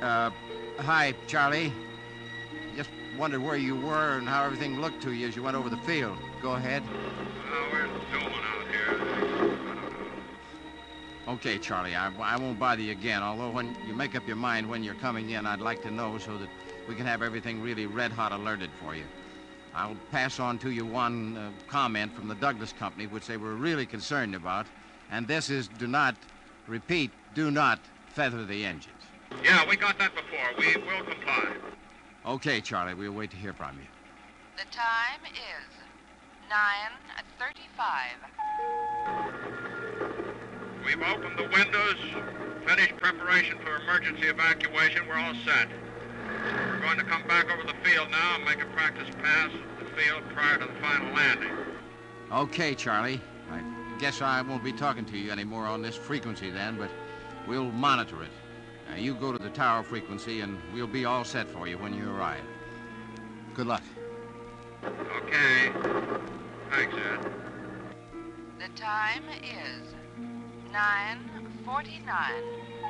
Uh, Hi, Charlie. Just wondered where you were and how everything looked to you as you went over the field. Go ahead. We're doing out here. Okay, Charlie, I won't bother you again, although when you make up your mind when you're coming in, I'd like to know so that we can have everything really red-hot alerted for you. I'll pass on to you one comment from the Douglas Company, which they were really concerned about, and this is do not feather the engines. Yeah, we got that before. We will comply. Okay, Charlie, we'll wait to hear from you. The time is 9:35. We've opened the windows, finished preparation for emergency evacuation. We're all set. We're going to come back over the field now and make a practice pass of the field prior to the final landing. Okay, Charlie. I guess I won't be talking to you anymore on this frequency then, but we'll monitor it. You go to the tower frequency, and we'll be all set for you when you arrive. Good luck. Okay. Thanks, Ed. The time is 9:49.